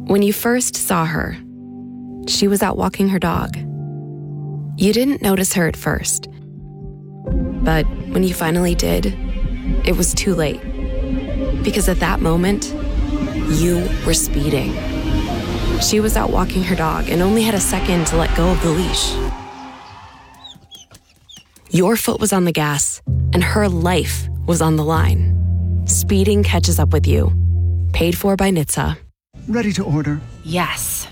When you first saw her, she was out walking her dog. You didn't notice her at first, but when you finally did, it was too late. Because at that moment, you were speeding. She was out walking her dog and only had a second to let go of the leash. Your foot was on the gas, and her life was on the line. Speeding catches up with you. Paid for by NHTSA. Ready to order. Yes.